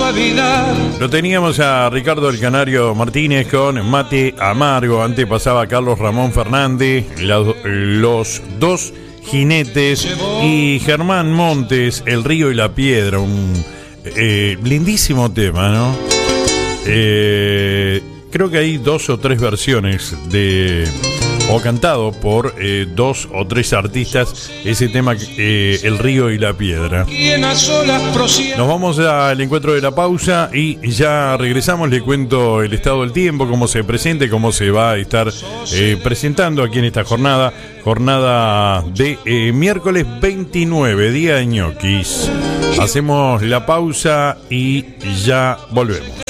Lo teníamos a Ricardo el Canario Martínez con Mate Amargo. Antes pasaba Carlos Ramón Fernández, los dos jinetes, y Germán Montes, El río y la piedra. Un lindísimo tema, ¿no? Creo que hay 2 o 3 versiones o cantado por 2 o 3 artistas, ese tema, El río y la piedra. Nos vamos al encuentro de la pausa y ya regresamos. Le cuento el estado del tiempo, cómo se presenta y cómo se va a estar presentando aquí en esta jornada de miércoles 29, día de ñoquis. Hacemos la pausa y ya volvemos.